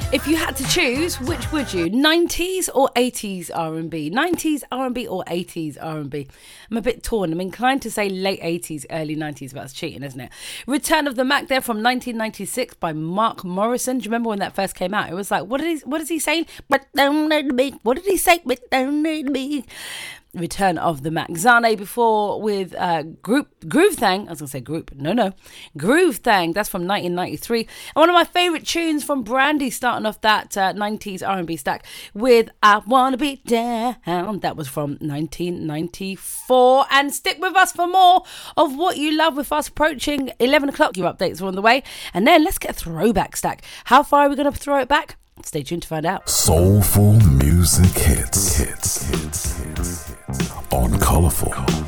If you had to choose, which would you? 90s or 80s R&B? 90s R&B or 80s R&B? I'm a bit torn. I'm inclined to say late 80s, early 90s, but that's cheating, isn't it? Return of the Mac there from 1996 by Mark Morrison. Do you remember when that first came out? It was like, what is he saying? But don't need me. What did he say? But don't need me. Return of the Mac. Zane before with Groove Thang. I was going to say group. No. Groove Thang. That's from 1993. And one of my favourite tunes from Brandy starting off that 90s R&B stack with I Wanna Be Down. That was from 1994. And stick with us for more of what you love with us approaching 11 o'clock. Your updates are on the way. And then let's get a throwback stack. How far are we going to throw it back? Stay tuned to find out. Soulful music hits on Colourful.